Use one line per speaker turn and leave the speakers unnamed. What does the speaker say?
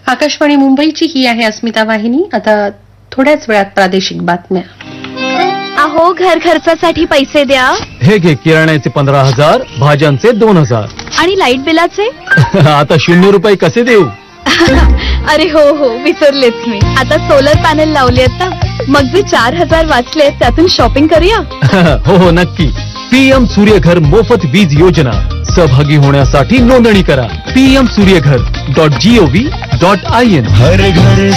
आकाशवाणी मुंबईची ही आहे अस्मिता वाहिनी. आता थोड्याच वेळात प्रादेशिक बातम्या.
अहो, घर खर्चासाठी पैसे द्या.
हे घे किराण्याचे 15,000, भाज्यांचे 2,000
आणि लाईट बिलाचे.
आता 0 रुपये कसे देऊ?
अरे हो हो, विसरलेच मी. आता सोलर पॅनल लावलेत ना, मग जे 4,000 वाचले त्यातून शॉपिंग करूया.
हो हो नक्की. PM सूर्यघर मोफत वीज योजना. सहभागी होण्यासाठी नोंदणी करा. PM सूर्यघर.gov.in.
हर घर